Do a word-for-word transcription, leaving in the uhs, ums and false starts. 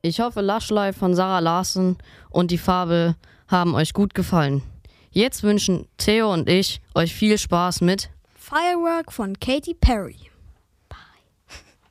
Ich hoffe, Lush Life von Zara Larsson und die Farbe haben euch gut gefallen. Jetzt wünschen Theo und ich euch viel Spaß mit Firework von Katy Perry.